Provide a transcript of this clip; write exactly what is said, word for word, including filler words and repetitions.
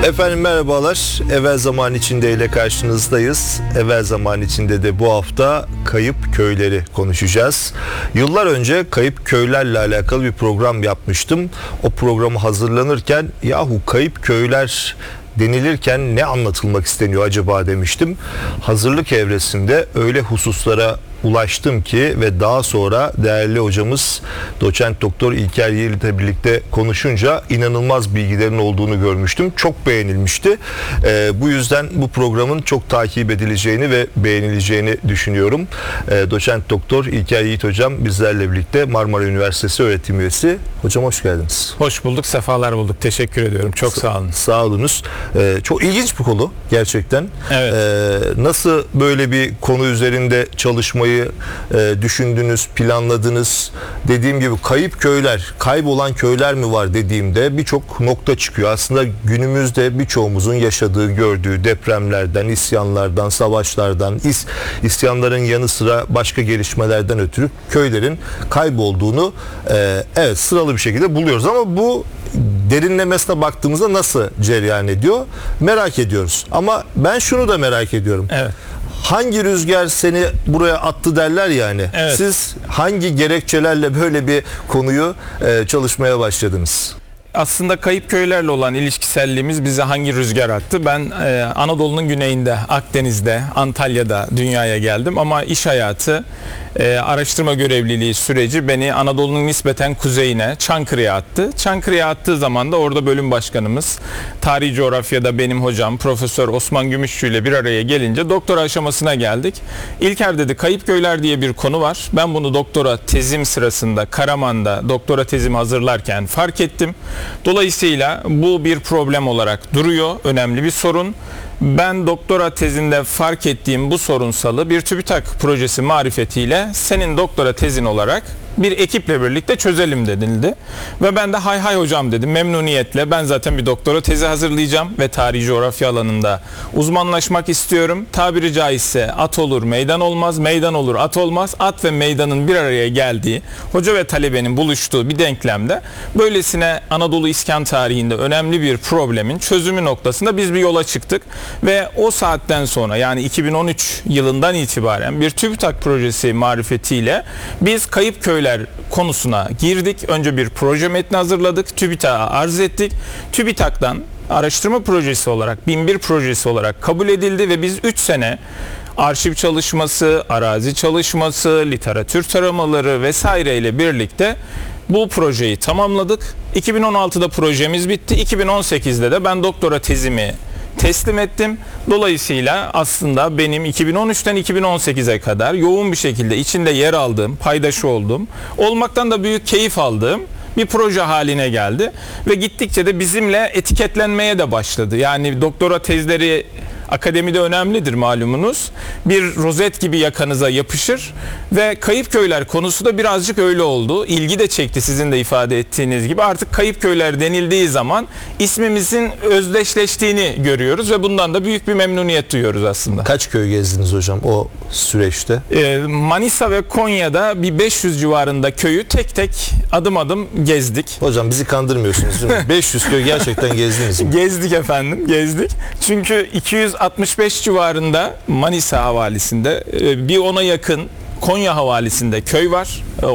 Efendim merhabalar. Evvel Zaman içinde ile karşınızdayız. Evvel Zaman içinde de bu hafta kayıp köyleri konuşacağız. Yıllar önce kayıp köylerle alakalı bir program yapmıştım. O programı hazırlanırken yahu kayıp köyler denilirken ne anlatılmak isteniyor acaba demiştim. Hazırlık evresinde öyle hususlara ulaştım ki ve daha sonra değerli hocamız doçent doktor İlker Yiğit'le birlikte konuşunca inanılmaz bilgilerin olduğunu görmüştüm. Çok beğenilmişti. Ee, bu yüzden bu programın çok takip edileceğini ve beğenileceğini düşünüyorum. Ee, doçent doktor İlker Yiğit hocam bizlerle birlikte Marmara Üniversitesi öğretim üyesi. Hocam hoş geldiniz. Hoş bulduk, sefalar bulduk. Teşekkür ediyorum. Çok sağ olun. Sağ olunuz. Ee, çok ilginç bir konu gerçekten. Evet. Ee, nasıl böyle bir konu üzerinde çalışmayı e, düşündünüz, planladınız? Dediğim gibi kayıp köyler, kaybolan köyler mi var dediğimde birçok nokta çıkıyor. Aslında günümüzde birçoğumuzun yaşadığı, gördüğü depremlerden, isyanlardan, savaşlardan, is, isyanların yanı sıra başka gelişmelerden ötürü köylerin kaybolduğunu e, evet sıralı bir şekilde buluyoruz ama bu derinlemesine baktığımızda nasıl cereyan ediyor merak ediyoruz. Ama ben şunu da merak ediyorum. Evet. Hangi rüzgar seni buraya attı derler yani. Evet. Siz hangi gerekçelerle böyle bir konuyu e, çalışmaya başladınız? Aslında kayıp köylerle olan ilişkiselliğimiz bize hangi rüzgar attı? Ben e, Anadolu'nun güneyinde, Akdeniz'de, Antalya'da dünyaya geldim ama iş hayatı, e, araştırma görevliliği süreci beni Anadolu'nun nispeten kuzeyine, Çankırı'ya attı. Çankırı'ya attığı zaman da orada bölüm başkanımız, tarih coğrafyada benim hocam Profesör Osman Gümüşçü ile bir araya gelince doktora aşamasına geldik. İlker dedi, kayıp köyler diye bir konu var. Ben bunu doktora tezim sırasında Karaman'da doktora tezimi hazırlarken fark ettim. Dolayısıyla bu bir problem olarak duruyor, önemli bir sorun. Ben doktora tezinde fark ettiğim bu sorunsalı bir TÜBİTAK projesi marifetiyle senin doktora tezin olarak bir ekiple birlikte çözelim denildi. Ve ben de hay hay hocam dedim, memnuniyetle. Ben zaten bir doktora tezi hazırlayacağım ve tarihi coğrafya alanında uzmanlaşmak istiyorum. Tabiri caizse at olur meydan olmaz, meydan olur at olmaz. At ve meydanın bir araya geldiği, hoca ve talebenin buluştuğu bir denklemde böylesine Anadolu İskan tarihinde önemli bir problemin çözümü noktasında biz bir yola çıktık. Ve o saatten sonra, yani iki bin on üç yılından itibaren bir TÜBİTAK projesi marifetiyle biz kayıp köyler konusuna girdik. Önce bir proje metni hazırladık. TÜBİTAK'a arz ettik. TÜBİTAK'tan araştırma projesi olarak, bin bir projesi olarak kabul edildi ve biz üç sene arşiv çalışması, arazi çalışması, literatür taramaları vesaire ile birlikte bu projeyi tamamladık. iki bin on altıda projemiz bitti. iki bin on sekizde de ben doktora tezimi teslim ettim. Dolayısıyla aslında benim iki bin on üçten iki bin on sekize kadar yoğun bir şekilde içinde yer aldığım, paydaşı olduğum, olmaktan da büyük keyif aldığım bir proje haline geldi. Ve gittikçe de bizimle etiketlenmeye de başladı. Yani doktora tezleri akademide önemlidir malumunuz. Bir rozet gibi yakanıza yapışır ve kayıp köyler konusu da birazcık öyle oldu. İlgi de çekti sizin de ifade ettiğiniz gibi. Artık kayıp köyler denildiği zaman ismimizin özdeşleştiğini görüyoruz ve bundan da büyük bir memnuniyet duyuyoruz aslında. Kaç köy gezdiniz hocam o süreçte? Ee, Manisa ve Konya'da bir beş yüz civarında köyü tek tek adım adım gezdik. Hocam bizi kandırmıyorsunuz değil mi? beş yüz köy gerçekten gezdiniz mi? Gezdik efendim, gezdik. Çünkü iki yüz altmış beş civarında Manisa havalisinde, bir ona yakın Konya havalisinde köy var.